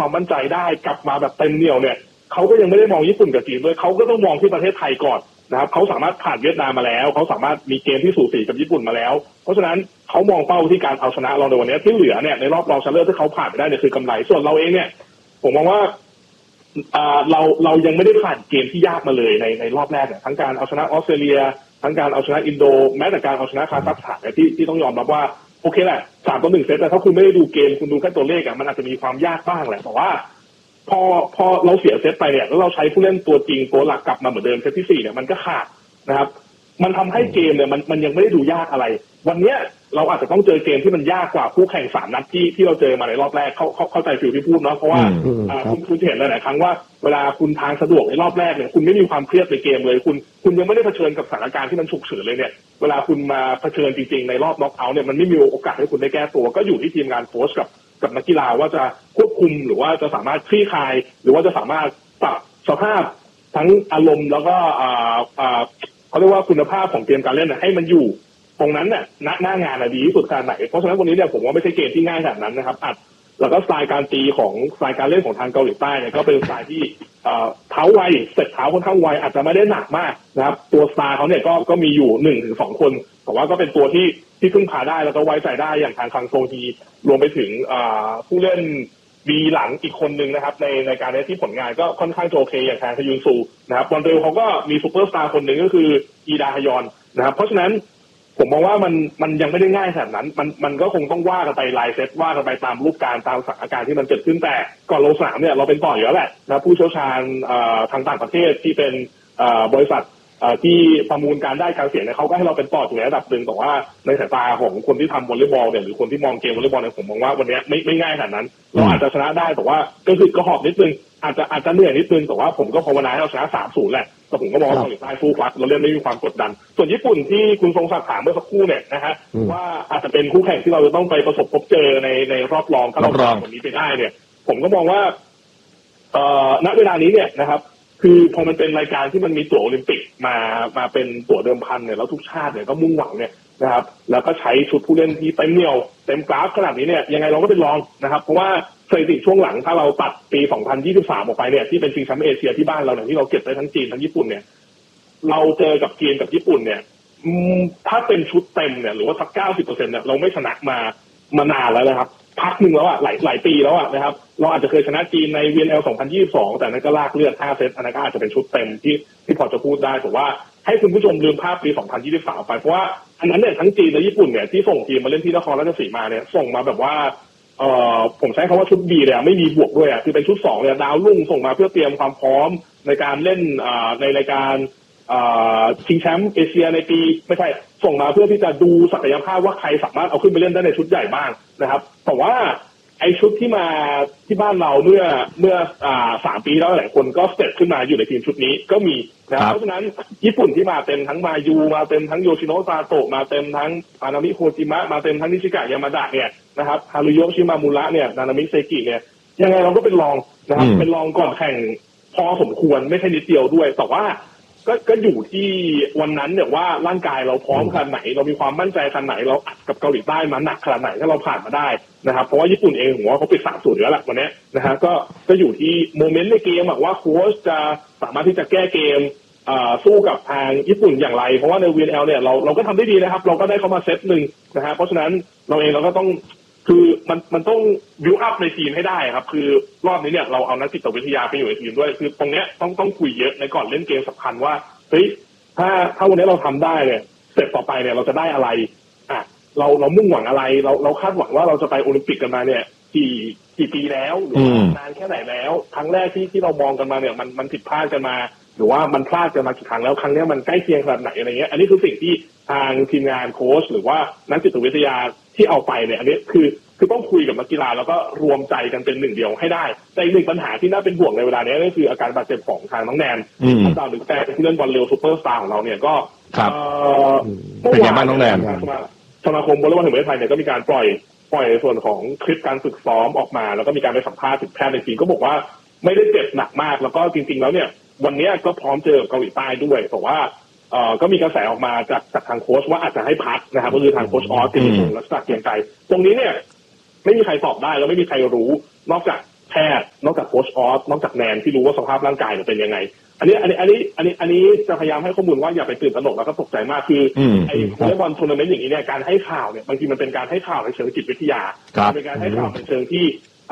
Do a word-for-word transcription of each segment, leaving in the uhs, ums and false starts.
ความมั่นใจได้กลับมาแบบเต็มเหนี่ยวเนี่ยเขาก็ยังไม่ได้มองญี่ปุ่นกับจีนด้วยเขาก็ต้องมองที่ประเทศไทยก่อนนะครับเขาสามารถผ่านเวียดนามมาแล้วเขาสามารถมีเกมที่สูสีกับญี่ปุ่นมาแล้วเพราะฉะนั้นเขามองเป้าที่การเอาชนะเราในวันนี้ที่เหลือเนี่ยในรอบรองชนะเลิศที่เขาผ่านไปได้เนี่ยคือกำไรส่วนเราเองเนี่ยผมมองว่าเราเรายังไม่ได้ผ่านเกมที่ยากมาเลยในในรอบแรกเนี่ยทั้งการเอาชนะออสเตรเลียทั้งการเอาชนะอินโดแม้แต่การเอาชนะคาซัคสถานเนี่ยที่ที่ต้องยอมรับว่าโอเคแหละสามต่อหนึ่งเซตแต่ถ้าคุณไม่ได้ดูเกมคุณดูแค่ตัวเลขอ่ะมันอาจจะมีความยากบ้างแหละแต่ว่าพอพอเราเสียเซตไปเนี่ยแล้วเราใช้ผู้เล่นตัวจริงตัวหลักกลับมาเหมือนเดิมเซตที่สี่เนี่ยมันก็ขาดนะครับมันทำให้เกมเนี่ยมันมันยังไม่ได้ดูยากอะไรวันนี้เราอาจจะต้องเจอเกมที่มันยากกว่าคู่แข่งสามนัดที่ที่เราเจอมาในรอบแรกเข้าเข้าเข้าใจฟิลที่พูดเนาะเพราะว่าคุณคุณเห็นหลายๆครั้งว่าเวลาคุณทางสะดวกในรอบแรกเนี่ยคุณไม่มีความเครียดในเกมเลยคุณคุณยังไม่ได้เผชิญกับสถานการณ์ที่มันฉุกเฉินเลยเนี่ยเวลาคุณมาเผชิญจริงๆในรอบน็อกเอาท์เนี่ยมันไม่มีโอกาสให้คุณได้แก้ตัวก็อยู่ที่ทีมงานโค้ชกับกับนักกีฬาว่าจะควบคุมหรือว่าจะสามารถคลี่คลายหรือว่าจะสามารถปรับสภาพทั้งอารมณ์แล้วก็อ่าอ่าเขาเรียกว่าคุณภาพของเกมการเล่นให้มันอยู่ตรงนั้นเนี่ยณหน้างานดีที่สุดขนาดไหนเพราะฉะนั้นวันนี้เนี่ยผมว่าไม่ใช่เกมที่ง่ายขนาดนั้นนะครับอัดแล้วก็สไตล์การตีของสไตล์การเล่นของทางเกาหลีใต้เนี่ยก็เป็นสไตล์ที่เท้าไวเสร็จเท้าค่อนข้างไวอาจจะไม่ได้หนักมากนะครับตัวสตาร์เขาเนี่ยก็ก็มีอยู่หนึ่งถึงสองคนแต่ว่าก็เป็นตัวที่ที่พึ่งพาได้แล้วก็ไว้ใจได้อย่างทางคังโซฮีรวมไปถึงผู้เล่นบีหลังอีกคนนึงนะครับในในการเล่นที่ผลงานก็ค่อนข้างโอเคอย่างทางฮยุนซูนะครับบอลเร็วเขาก็มีซูเปอร์สตาร์คนหนึ่งก็คืออีดาฮยอนนะครับเพราะฉะนั้นผมมองว่ามันมันยังไม่ได้ง่ายขนาดนั้นมันมันก็คงต้องว่ากันไปรายเซตว่ากันไปตามรูปการตามสถานการณ์ที่มันเกิดขึ้นแต่ก่อนลงสนามเนี่ยเราเป็นต่ออยู่แล้วแหละนะผู้เชี่ยวชาญทางต่างประเทศที่เป็นบริษัทที่ประมูลการได้การเสียเนี่ยเขาก็ให้เราเป็นต่ออยู่ในระดับหนึ่งแต่ว่าในสายตาของคนที่ทำวอลเลย์บอลเนี่ยหรือคนที่มองเกมวอลเลย์บอลเนี่ยผมมองว่าวันนี้ไม่ไม่ง่ายขนาดนั้นเราอาจจะชนะได้แต่ว่าก็คือกระหอบนิดนึงอาจจะอาจจะเหนื่อยนิดนึงแต่ว่าผมก็ภาวนาให้เราชนะ สามศูนย์ แหละแต่ผมก็มองว่าเกาหลีใต้สู้ฟัดเราเล่นไม่มีความกดดันส่วนญี่ปุ่นที่คุณทรงศักดิ์ถามเมื่อสักครู่เนี่ยนะฮะว่าอาจจะเป็นคู่แข่งที่เราจะต้องไปประสบพบเจอในในรอบรองถ้าเราผ่านวันนี้ไปได้เนี่ยผมก็มองว่าเอ่อณเวลานี้เนี่ยนะครับคือพอมันเป็นรายการที่มันมีตั๋วโอลิมปิกมามาเป็นตั๋วเดิมพันเนี่ยแล้วทุกชาติเนี่ยก็มุ่งหวังเนี่ยนะครับแล้วก็ใช้ชุดผู้เล่นที่เต็มเหนี่ยวเต็มกราฟขนาดนี้เนี่ยยังไงเราก็เป็นรองนะครับเพราะว่าสถิติช่วงหลังถ้าเราตัดปีสองพันยี่สิบสามออกไปเนี่ยที่เป็นชิงแชมป์เอเชียที่บ้านเราเนี่ยที่เราเก็บได้ทั้งจีนทั้งญี่ปุ่นเนี่ยเราเจอกับจีนกับญี่ปุ่นเนี่ยถ้าเป็นชุดเต็มเนี่ยหรือว่าสัก เก้าสิบเปอร์เซ็นต์ เนี่ยเราไม่ชนะมามานานแล้วนะครับพักหนึ่งแล้วอ่ะหลายหลายปีแล้วอ่ะนะครับเราอาจจะเคยชนะจีนใน วี เอ็น แอล สองพันยี่สิบสองแต่นั้นก็ลากเลือดห้าเซตอันนั้นก็อาจจะเป็นชุดเต็มที่ที่พอจะพูดได้แต่ว่าให้คุณผู้ชมลืมภาพปีสองพันยี่สิบสามไปเพราะว่าอันนั้นเนี่ยทั้งจีนและญี่ปุ่นเนี่ยที่ส่งทีมมาเล่นที่นครราชสีมาเนี่ยส่งมาแบบว่าเอ่อผมใช้คำว่าชุด B เลยไม่มีบวกด้วยอ่ะคือเป็นชุดสองเนี่ยดาวรุ่งส่งมาเพื่อเตรียมความพร้อมในการเล่นอ่าในรายการชิงแชมป์เอเชียในปีไม่ใช่ส่งมาเพื่อที่จะดูศักยภาพว่าใครสามารถเอาขึ้นไปเล่นได้ในชุดใหญ่บ้างนะครับแต่ว่าไอชุดที่มาที่บ้านเราเมื่อเมื่ออ่าสามปีแล้วหลายคนก็สเต็ปขึ้นมาอยู่ในทีมชุดนี้ก็มีนะเพราะฉะนั้นญี่ปุ่นที่มาเต็มทั้งมายูมาเต็มทั้งโยชิโนะซาโตะมาเต็มทั้งอานามิโคจิมะมาเต็มทั้งนิชิกะยามาดะเนี่ยนะครับฮารุโยะชิมามุระเนี่ยนานามิเซกิเนี่ยยังไงเราก็เป็นรองนะครับเป็นรองก่อนแข่งพอสมควรไม่ใช่นิดเดียวด้วยแต่ว่าก็ก็อยู่ที่วันนั้นเนี่ยว่าร่างกายเราพร้อมขนาดไหนเรามีความมั่นใจขนาดไหนเราอัดกับเกาหลีใต้มาหนักขนาดไหนถ้าเราผ่านมาได้นะครับเพราะว่าญี่ปุ่นเองผมว่าเขาปิด สามศูนย์ แล้วแหละวันนี้นะฮะก็ก็อยู่ที่โมเมนต์ในเกมว่าโค้ชจะสามารถที่จะแก้เกมสู้กับทางญี่ปุ่นอย่างไรเพราะว่าใน วี เอ็น แอล เนี่ยเราเราก็ทำได้ดีนะครับเราก็ได้เข้ามาเซตหนึ่งนะฮะเพราะฉะนั้นเราเองเราก็ต้องคือมันมันต้องบิวอัพในทีมให้ได้ครับคือรอบนี้เนี่ยเราเอานักจิตวิทยาไปอยู่ในทีมด้วยคือตรงเนี้ยต้องต้องคุยเยอะในก่อนเล่นเกมสำคัญว่าเฮ้ยถ้าถ้าวันนี้เราทำได้เนี่ยเสร็จต่อไปเนี่ยเราจะได้อะไรอ่ะเราเรามุ่งหวังอะไรเราเราคาดหวังว่าเราจะไปโอลิมปิกกันมาเนี่ยกี่กี่ปีแล้วหรือนานแค่ไหนแล้วครั้งแรกที่ที่เรามองกันมาเนี่ยมันมันผิดพลาดกันมาหรือว่ามันพลาดกันมากี่ครั้งแล้วครั้งนี้มันใกล้เคียงขนาดไหนอะไรเงี้ยอันนี้คือสิ่งที่ทางทีมงานโค้ชหรือว่านักจิตวิทยาที่เอาไปเนี่ยอันนี้คือคือต้องคุยกับนักกีฬาแล้วก็รวมใจกันเป็นหนึ่งเดียวให้ได้แต่อีกหนึ่งปัญหาที่น่าเป็นห่วงในเวลานี้ก็คืออาการบาดเจ็บของทางน้องแนนท่านดาวหนึ่งแต่ที่เล่นบอลเร็วซูเปอร์สตาร์ของเราเนี่ยก็เป็นยังไงบ้างน้องแนนสมาคมวอลเลย์บอลแห่งประเทศไทยเนี่ยก็มีการปล่อยปล่อยในส่วนของคลิปการฝึกซ้อมออกมาแล้วก็มีการไปสัมภาษณ์ถึงแพทย์ในทีมก็บอกว่าไม่ได้เจ็บหนักมากแล้วก็จริงๆแล้วเนี่ยวันนี้ก็พร้อมเจอเกาหลีใต้ด้วยแต่ว่าเอ่อก็มีกระแสออกมาจากจากทางโค้ชว่าอาจจะให้พักนะครับก็คือทางโค้ชออสที่มีลักษณะเกียงไกรตรงนี้เนี่ยไม่มีใครตอบได้แล้วไม่มีใครรู้นอกจากแพทย์นอกจากโค้ชออสนอกจากแนนที่รู้ว่าสภาพร่างกายเนี่ยเป็นยังไงอันนี้อันนี้อันนี้อันนี้อันนี้จะพยายามให้ข้อมูลว่าอย่าไปตื่นตระหนกแล้วก็ตกใจมากคือไอ้วอลเลย์บอลทัวร์นาเมนต์อย่างนี้เนี่ยการให้ข่าวเนี่ยบางทีมันเป็นการให้ข่าวในเชิงจิตวิทยาเป็นการให้ข่าวในเชิงที่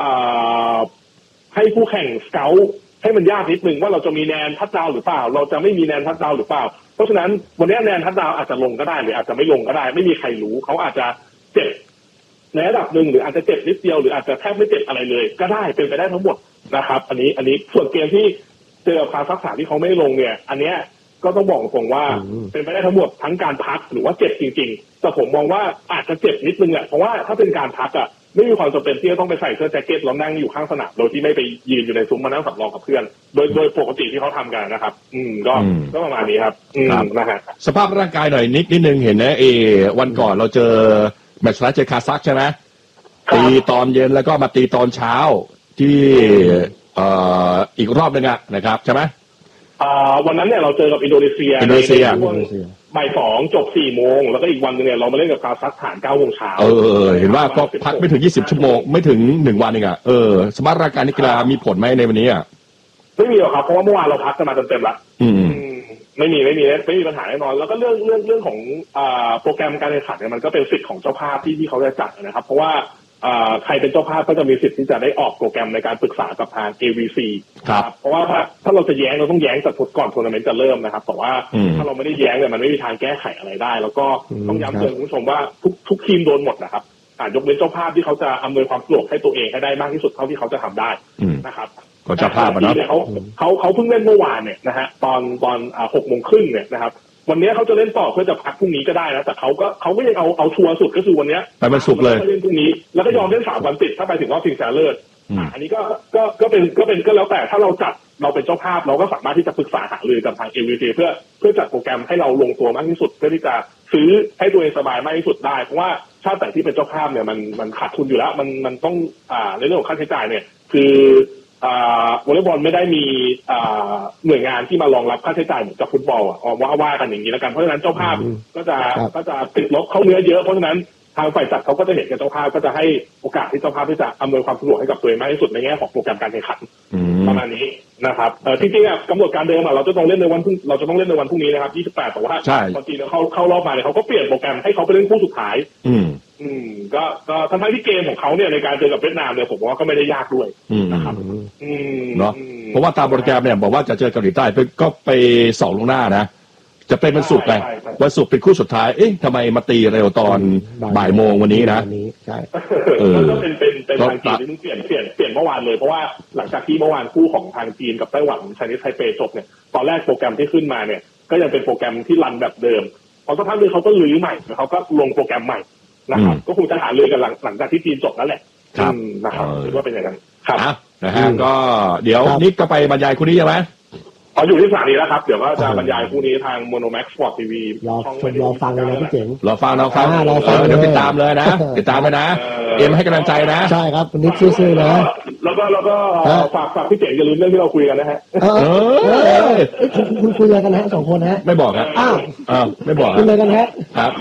ให้ผู้แข่งสเกลให้มันยากนิดนึงว่าเราจะมีแนนทัดดาวหรือเปล่าเราจะไม่มีแนนทัดดาวหรือเปล่าเพราะฉะนั้นวันนี้แนนทัดดาวอาจจะลงก็ได้หรืออาจจะไม่ลงก็ได้ไม่มีใครรู้เขาอาจจะเจ็บในระดับหนึ่งหรืออาจจะเจ็บนิดเดียวหรืออาจจะแทบไม่เจ็บอะไรเลยก็ได้เป็นไปได้ทั้งหมดนะครับอันนี้อันนี้ส่วนเกมที่เจอคาซัคสถานที่เขาไม่ลงเนี่ยอันเนี้ยก็ต้องบอกตรงว่าเป็นไปได้ทั้งหมดทั้งการพักหรือว่าเจ็บจริงๆแต่ผมมองว่าอาจจะเจ็บนิดนึงแหละเพราะว่าถ้าเป็นการพักอ่ะไม่มีความจำเป็นที่จะต้องไปใส่เสื้อแจ็คเก็ตแล้วนั่งอยู่ข้างสนามโดยที่ไม่ไปยืนอยู่ในซุ้มมานั่งสำรองกับเพื่อนโดยโดยปกติที่เขาทำกันนะครับอืมก็ก็ประมาณนี้ครับอืมนะฮะสภาพร่างกายหน่อยนิดนิดนึงเห็นนะเอวันก่อนเราเจอแมตช์แรกเจอคาซัคใช่ไหมตีตอนเย็นแล้วก็มาตีตอนเช้าที่เอ่ออีกรอบนึงอะนะครับใช่ไหมอ่าวันนั้นเนี่ยเราเจอกับอินโดนีเซียอินโดนีเซียบ่ายสองจบสี่โมงแล้วก็อีกวันนึงเนี่ยเรามาเล่นกับคาซัคสถานเก้าโมงเช้าเออเห็นว่าก็พักไม่ถึงยี่สิบชั่วโมงไม่ถึงหนึ่งวันเองอะเออสภาพร่างกายนักกีฬามีผลไหมในวันนี้อะไม่มีหรอกครับเพราะว่าเมื่อวานเราพักกันมาเต็มๆละอืมไม่มีไม่มีไม่มีปัญหาแน่นอนแล้วก็เรื่องเรื่องเรื่องของอ่าโปรแกรมการแข่งขันเนี่ยมันก็เป็นสิทธิ์ของเจ้าภาพที่ที่เขาจะจัดนะครับเพราะว่าใครเป็นเจ้าภาพก็จะมีสิทธิ์ที่จะได้ออกโปรแกรมในการปรึกษากับทาง เอ วี ซีครับเพราะว่าถ้าเราจะแย้งเราต้องแย้งจากก่อนทัวร์นาเมนต์จะเริ่มนะครับแต่ว่าถ้าเราไม่ได้แย้งเนี่ยมันไม่มีทางแก้ไขอะไรได้แล้วก็ต้องย้ำเตือนคุณผู้ชมว่าทุกทุกทีมโดนหมดนะครับยกเว้นเจ้าภาพที่เขาจะอำนวยความสะดวกให้ตัวเองให้ได้มากที่สุดเท่าที่เขาจะทำได้นะครับก็เจ้าภาพนะเขาเขาเขาเพิ่งเล่นเมื่อวานเนี่ยนะฮะตอนตอนหกโมงครึ่งเนี่ยนะครับวันนี้เขาจะเล่นต่อเพื่อจะพักพรุ่งนี้ก็ได้นะแต่เขาก็เขาก็ยังเอาเอาชัวร์สุดก็คือวันนี้ไปวันศุกร์เลยเล่นพรุ่งนี้แล้วก็ยอมเล่นสามวันติดถ้าไปถึงรอบชิงชนะเลิศอันนี้ก็ก็ก็เป็นก็เป็นก็แล้วแต่ถ้าเราจัดเราเป็นเจ้าภาพเราก็สามารถที่จะปรึกษาหารือกับทาง เอ วี ซี เพื่อเพื่อจัดโปรแกรมให้เราลงตัวมากที่สุดเพื่อที่จะซื้อให้ตัวเองสบายมากที่สุดได้เพราะว่าชาติแต่ที่เป็นเจ้าภาพเนี่ยมันมันขาดทุนอยู่แล้วมันมันต้องอ่าในเรื่องของค่าใช้จ่ายเนี่ยคืออ่าวอลเลย์บอลไม่ได้มีอ่าหน่วยงานที่มารองรับค่าใช้จ่ายเหมือนกับฟุตบอลอ่ะว่าว่ากันอย่างนี้แล้วกันเพราะฉะนั้นเจ้าภาพก็จะก็จะติดลบเข้าเนื้อเยอะเพราะฉะนั้นทางฝ่ายจัดเขาก็จะเห็นกับเจ้าภาพก็จะให้โอกาสที่เจ้าภาพที่จะอำนวยความสะดวกให้กับตัวเองมากที่สุดในแง่ของโปรแกรมการแข่งขันประมาณนี้นะครับเออจริงๆอ่ะกำหนดการเดิมอ่ะเราจะต้องเล่นในวันพรุ่งเราจะต้องเล่นในวันพรุ่งนี้นะครับยี่สิบแปดแต่ว่าตอนจีนเขาเข้ารอบมาเนี่ยเขาก็เปลี่ยนโปรแกรมให้เขาไปเล่นคู่สุดท้ายอืมอืมก็ก็ทั้งที่เกมของเขาเนี่ยในการเจอกับเวียดนามเนี่ยผมว่าก็ไม่ได้ยากด้วยนะครับอืมเนาะเพราะว่าตามโปรแกรมเนี่ยบอกว่าจะเจอเกาหลีใต้ก็ไปสองลงหน้านะจะเป็นวันศุกร์ไงวันศุกร์เป็นคู่สุดท้ายเอ๊ะทำไมมาตีเร็วตอนบ่ายโมงวันนี้นะใช่เออก็เป็นเป็นเป็นทางจีนที่เปลี่ยนเปลี่ยนเปลี่ยนเมื่อวานเลยเพราะว่าหลังจากที่เมื่อวานคู่ของทางจีนกับไต้หวันไชนีสไทเปจบเนี่ยตอนแรกโปรแกรมที่ขึ้นมาเนี่ยก็ยังเป็นโปรแกรมที่รันแบบเดิมพอสักพักนึงเขาก็ลื้อใหม่เขาก็ลงโปรแกรมใหม่นะครับก็คงจะหาเลยกันหลังหลังจากที่จีนจบแล้วแหละนะครับคิดว่าเป็นอย่างนั้นครับนะฮะก็เดี๋ยวนิกก็ไปบรรยายคู่นี้ใช่ไหมเขาอยู่ที่สถานีแล้วครับเดี๋ยวก็จะบรรยายคู่นี้ทาง Monomax Sport ที วีรอชมรอฟังเลยนะพี่เจ๋งรอฟังรอฟังรอฟังเดี๋ยวติดตามเลยนะติดตามไปนะเอ็มให้กำลังใจนะใช่ครับคุณนิกซื่อๆนะแล้วก็แล้วก็ฝากฝากพี่เจ๋งอย่าลืมเรื่องที่เราคุยกันนะฮะเออคุณคุยอะไรกันฮะสองคนฮะไม่บอกฮะอ้าวอ้าวไม่บอกคุยอะไรกันฮะครับ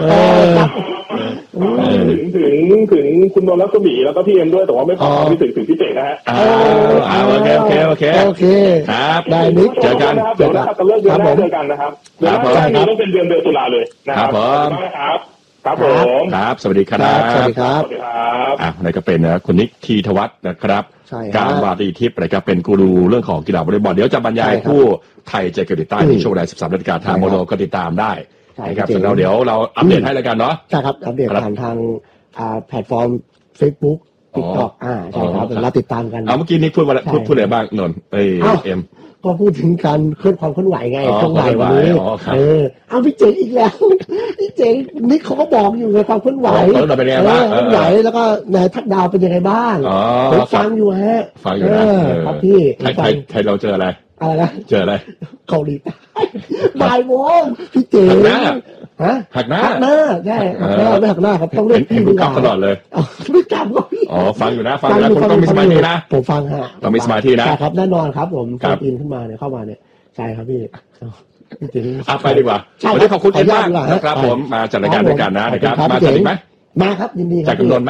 ถึงถึงถึงคุณนนท์รัศมีแล้วก็พี่เอ็มด้วยแต่ว่าไม่ขอที่ถึงถึงพี่เจ๋งนะฮะอ่าโอเคโอเคโอเคโอเคครับได้นิกเจอกันเจอกันครับเลิกเดือนหน้าเจอกันนะครับเดือนหน้านี้ต้องเป็นเดือนเดือนตุลาเลยนะครับผมครับครับผมครับสวัสดีครับสวัสดีครับสวัสดีครับอ่ะนี่ก็เป็นนะคุณนิกธีธวัฒน์นะครับการวารีทิพย์นะครับเป็นกูรูเรื่องของกีฬาวอลเลย์บอลเดี๋ยวจะบรรยายคู่ไทยเจอเกาหลีใต้ในช่วงเวลาสิบสามนาฬิกาทางโมโนก็ติดตามได้นะครับส่วนเราเดี๋ยวเราอัปเดตให้แล้วกันเนาะใช่ครับอัปเดตผ่านทางแพลตฟอร์ม Facebook TikTok อ่าใช่ครับเราติดตามกันเอาเมื่อกี้นิกพูดมาพูดพูดอะไรบ้างนนท์เอ้ยเอ็มก็พูดถึงการเคลื่อนความเคลื่อนไหวไงช่วงบ่ายวันนี้เออเอาพี่เจ๋งอีกแล้วพี่เจ๋งนิกเขาก็บอกอยู่ไงความเคลื่อนไหวเคลื่อนไหวเป็นยังไงบ้างเคลื่อนไหวแล้วก็นายทักดาวเป็นยังไงบ้างผมฟังอยู่ฮะฟังอยู่นะครับพี่ไทยไทยเราเจออะไรอะไรนะเจออะไรเกาหลีใต้บ่ายโมงพี่เจ๋งฮะหักหน้าหักหน้าใช่หักหน้าไม่หักหน้าครับต้องเล่นพี่ดูกลับตลอดเลยไม่กลับก็พี่อ๋อฟังอยู่นะฟังนะคุณต้องมีสมาธินะผมฟังฮะต้องมีสมาธินะใช่ครับแน่นอนครับผมโฟนอินขึ้นมาเนี่ยเข้ามาเนี่ยใช่ครับพี่พี่เจ๋งไปดีกว่าวันนี้ขอบคุณเอ็มมากนะครับผมมาจัดรายการด้วยกันนะนะครับมาจัดอีกไหมมาครับยินดีจัดกำนนไหม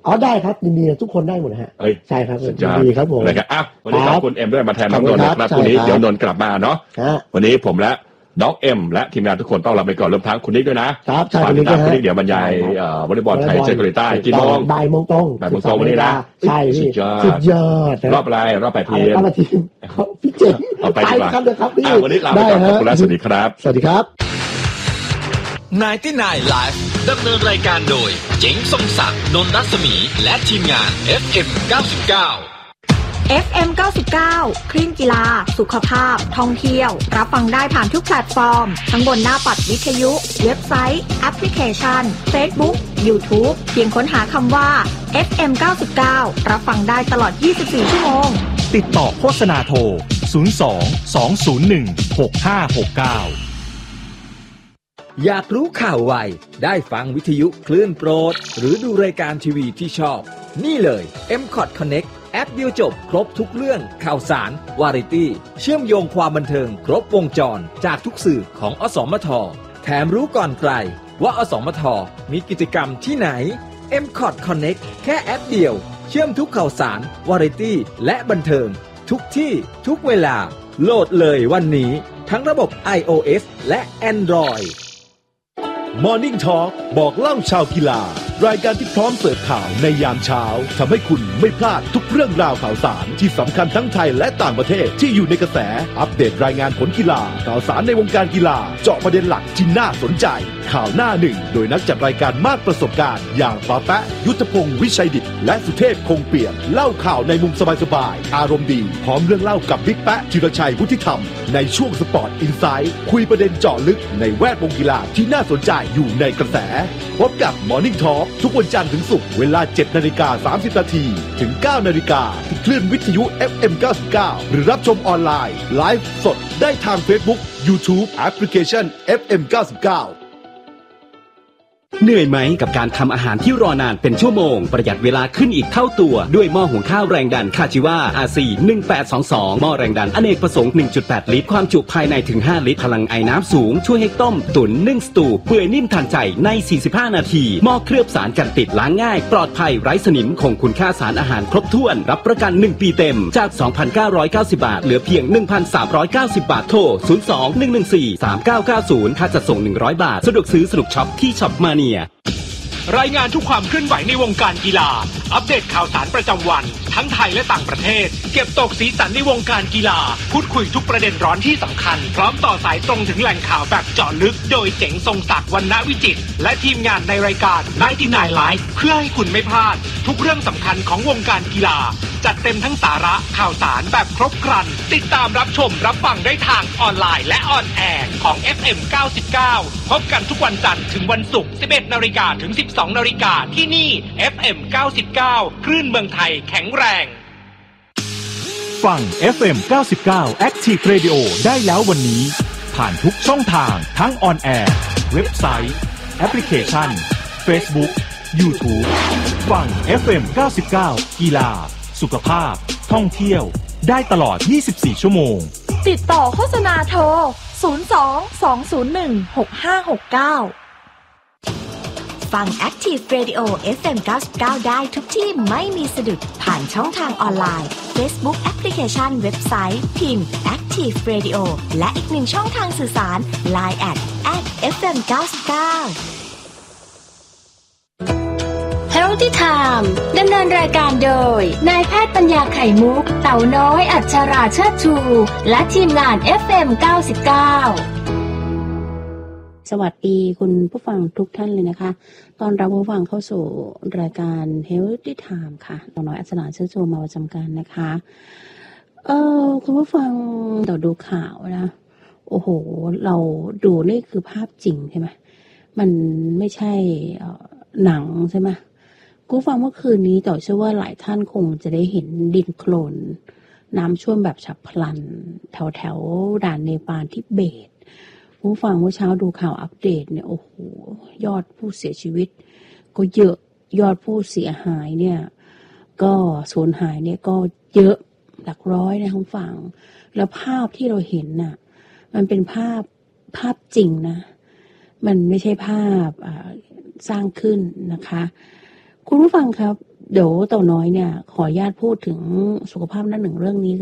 อ๋อได้ครับยินดีทุกคนได้หมดนะฮะใช่ครับยินดีครับผมนะครับอ้าววันนี้ขอบคุณเอ็มด้วยมาแทนน้องนนท์นะครับวันนี้เดี๋ยวนนท์กลับมาเนาะวันนี้ผมและน้องเอ็มและทีมงานทุกคนต้องลาไปก่อนรวมทั้งคุณนิกด้วยนะครับฝากติดตามคุณนิกเดี๋ยวบรรยายวอลเลย์บอลไทยเจอเกาหลีใต้กี่โมงบ่ายโมงตรงบ่ายโมงตรงวันนี้นะใช่สุดยอดสุดยอดรอบอะไรรอบแปดทีมรอบแปดทีมพี่เจ๋งเอาไปดีกว่าครับเลยครับพี่วันนี้ลาไปก่อนขอบคุณและสวัสดีครับสวัสดีครับไนน์ตี้ไนน์ Live ดำเนินรายการโดยเจ๋งทรงศักดิ์นนท์รัศมีและทีมงาน เอฟ เอ็ม เก้าสิบเก้าเอฟ เอ็ม เก้าสิบเก้า คลื่นกีฬาสุขภาพท่องเที่ยวรับฟังได้ผ่านทุกแพลตฟอร์มทั้งบนหน้าปัดวิทยุเว็บไซต์แอปพลิเคชัน Facebook YouTube เพียงค้นหาคำว่า เอฟ เอ็ม เก้าสิบเก้า รับฟังได้ตลอดยี่สิบสี่ชั่วโมงติดต่อโฆษณาโทรศูนย์ สอง สอง ศูนย์ หนึ่ง หก ห้า หก เก้าอยากรู้ข่าวไวได้ฟังวิทยุคลื่นโปรดหรือดูรายการทีวีที่ชอบนี่เลย เอ็ม คอท Connect แอปเดียวจบครบทุกเรื่องข่าวสารวาไรตี้เชื่อมโยงความบันเทิงครบวงจรจากทุกสื่อของอสมทแถมรู้ก่อนใครว่าอสมทมีกิจกรรมที่ไหน เอ็ม คอท Connect แค่แอปเดียวเชื่อมทุกข่าวสารวาไรตี้และบันเทิงทุกที่ทุกเวลาโหลดเลยวันนี้ทั้งระบบ iOS และ Android Morning Talk บอกเล่าชาวกีฬารายการที่พร้อมเสิร์ฟข่าวในยามเช้าทำให้คุณไม่พลาดทุกเรื่องราวข่าวสารที่สำคัญทั้งไทยและต่างประเทศที่อยู่ในกระแสอัปเดตรายงานผลกีฬาข่าวสารในวงการกีฬาเจาะประเด็นหลักที่น่าสนใจข่าวหน้าหนึ่งโดยนักจัดรายการมากประสบการณ์อย่างป๋าแปะยุทธพงศ์วิชัยดิษฐ์และสุเทพคงเปี่ยมเล่าข่าวในมุมสบายๆอารมณ์ดีพร้อมเรื่องเล่ากับบิ๊กแปะธีรชัยวุฒิธรรมในช่วงสปอร์ตอินไซด์คุยประเด็นเจาะลึกในแวดวงกีฬาที่น่าสนใจอยู่ในกระแสพบกับ Morning Talk ทุกวันจันทร์ถึงศุกร์เวลา เจ็ดนาฬิกาสามสิบนาทีถึง เก้านาฬิกาที่คลื่นวิทยุ เอฟ เอ็ม เก้าสิบเก้า หรือรับชมออนไลน์ไลฟ์สดได้ทาง Facebook YouTube แอปพลิเคชัน เอฟ เอ็ม เก้าสิบเก้าเหนื่อยไหมกับการทำอาหารที่รอนานเป็นชั่วโมงประหยัดเวลาขึ้นอีกเท่าตัวด้วยหม้อหุงข้าวแรงดันคาชิวา อาร์ ซี หนึ่งแปดสองสอง หม้อแรงดันอเนกประสงค์ หนึ่งจุดแปด ลิตรความจุภายในถึงห้าลิตรพลังไอน้ำสูงช่วยให้ต้มตุ๋นนึ่งสตูเปื่อยนิ่มทันใจในสี่สิบห้านาทีหม้อเคลือบสารกันติดล้างง่ายปลอดภัยไร้สนิมคงคุณค่าสารอาหารครบถ้วนรับประกันหนึ่งปีเต็มจาก สองพันเก้าร้อยเก้าสิบ บาทเหลือเพียง หนึ่งพันสามร้อยเก้าสิบ บาทโทรศูนย์ สอง หนึ่ง หนึ่ง สี่ สาม เก้า เก้า ศูนย์ค่าจัดส่งหนึ่งร้อยบาทสะดวกซื้อสะดวกช็อปที่ช็อปมาเนียรายงานทุกความเคลื่อนไหวในวงการกีฬาอัปเดตข่าวสารประจำวันทั้งไทยและต่างประเทศเก็บตกสีสันในวงการกีฬาพูดคุยทุกประเด็นร้อนที่สำคัญพร้อมต่อสายตรงถึงแหล่งข่าวแบบเจาะลึกโดยเจ๋งทรงศักดิ์วรรณวิจิตรและทีมงานในรายการ ไนน์ตี้ไนน์ Live เพื่อให้คุณไม่พลาดทุกเรื่องสำคัญของวงการกีฬาจัดเต็มทั้งสาระข่าวสารแบบครบครันติดตามรับชมรับฟังได้ทางออนไลน์และออนแอร์ของ เอฟ เอ็ม เก้าสิบเก้า พบกันทุกวันจันทร์ถึงวันศุกร์ สิบเอ็ดนาฬิกาถึง สิบสองนาฬิกาที่นี่ เอฟ เอ็ม เก้าสิบเก้า คลื่นเมืองไทยแข็งแรงฟัง เอฟ เอ็ม เก้าสิบเก้า Active Radio ได้แล้ววันนี้ผ่านทุกช่องทางทั้งออนแอร์เว็บไซต์แอปพลิเคชัน Facebook YouTube ฟัง เอฟ เอ็ม เก้าสิบเก้า กีฬาสุขภาพท่องเที่ยวได้ตลอดยี่สิบสี่ชั่วโมงติดต่อโฆษณาโทรศูนย์ สอง สอง ศูนย์ หนึ่ง หก ห้า หก เก้าฟัง Active Radio เอฟ เอ็ม เก้าสิบเก้า ได้ทุกที่ไม่มีสะดุดผ่านช่องทางออนไลน์ Facebook แอปพลิเคชันเว็บไซต์พิมพ์ Active Radio และอีกหนึ่งช่องทางสื่อสาร ไลน์ แอท แอท เอฟ เอ็ม เก้าสิบเก้าHealthy Time ดำเนินรายการโดยนายแพทย์ปัญญาไข่มุกเต่าน้อยอัชราเชิดชูและทีมงาน เอฟ เอ็ม เก้าสิบเก้าสวัสดีคุณผู้ฟังทุกท่านเลยนะคะตอนรับผู้ฟังเข้าสู่รายการ Healthy Time ค่ะเต่าน้อยอัชราเชิดชูมาประจำการนะคะเออคุณผู้ฟังเดี๋ยวดูข่าวนะโอ้โหเราดูนี่คือภาพจริงใช่ไหมมันไม่ใช่หนังใช่ไหมกูฟังเมื่อคืนนี้แต่เชื่อว่าหลายท่านคงจะได้เห็นดินโคลนน้ำท่วมแบบฉับพลันแถวแถวด่านเนปาลทิเบตผู้ฟังเมื่อเช้าดูข่าวอัปเดตเนี่ยโอ้โหยอดผู้เสียชีวิตก็เยอะยอดผู้เสียหายเนี่ยก็สูญหายเนี่ยก็เยอะหลักร้อยนะคุณฟังแล้วภาพที่เราเห็นน่ะมันเป็นภาพภาพจริงนะมันไม่ใช่ภาพสร้างขึ้นนะคะคุณผู้ฟังครับเดี๋ยวเต่าน้อยเนี่ยขออนุญาตพูดถึงสุขภาพด้านหนึ่งเรื่องนี้